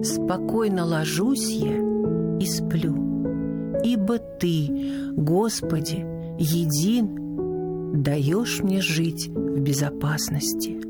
спокойно ложусь я и сплю, ибо Ты, Господи, един, даешь мне жить в безопасности.